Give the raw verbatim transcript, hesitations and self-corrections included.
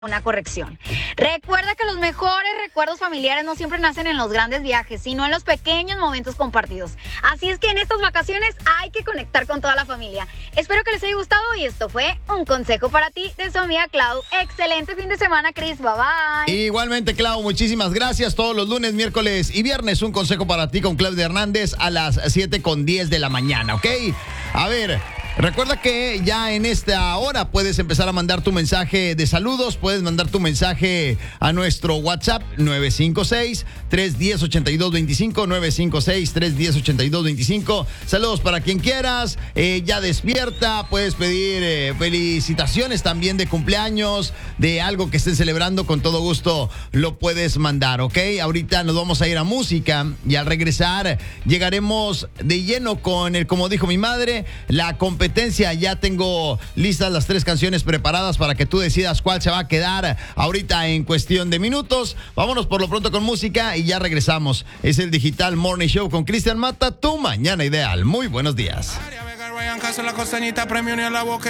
Una corrección. Recuerda que los mejores recuerdos familiares no siempre nacen en los grandes viajes, sino en los pequeños momentos compartidos. Así es que en estas vacaciones hay que conectar con toda la familia. Espero que les haya gustado y esto fue un consejo para ti de su amiga Clau. Excelente fin de semana, Chris. Bye bye. Igualmente, Clau, muchísimas gracias. Todos los lunes, miércoles y viernes un consejo para ti con Claudia Hernández a las siete con diez de la mañana, ¿ok? A ver... Recuerda que ya en esta hora puedes empezar a mandar tu mensaje de saludos, puedes mandar tu mensaje a nuestro WhatsApp nueve cinco seis, tres uno cero, ocho dos dos cinco, nueve cinco seis, tres uno cero, ocho dos dos cinco. Saludos para quien quieras, eh, ya despierta, puedes pedir eh, felicitaciones también de cumpleaños, de algo que estén celebrando, con todo gusto lo puedes mandar, ¿ok? Ahorita nos vamos a ir a música y al regresar llegaremos de lleno con el, como dijo mi madre, la competencia. Ya tengo listas las tres canciones preparadas para que tú decidas cuál se va a quedar ahorita en cuestión de minutos. Vámonos por lo pronto con música y ya regresamos. Es el Digital Morning Show con Cristian Mata, tu mañana ideal. Muy buenos días.